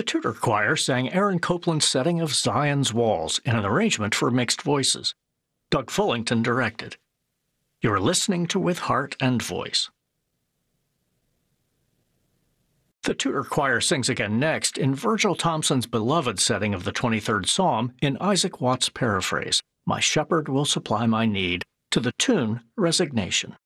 Tudor Choir sang Aaron Copland's setting of Zion's Walls in an arrangement for mixed voices. Doug Fullington directed. You're listening to With Heart and Voice. The Tudor Choir sings again next in Virgil Thompson's beloved setting of the 23rd Psalm in Isaac Watts' paraphrase, My Shepherd Will Supply My Need, to the tune Resignation.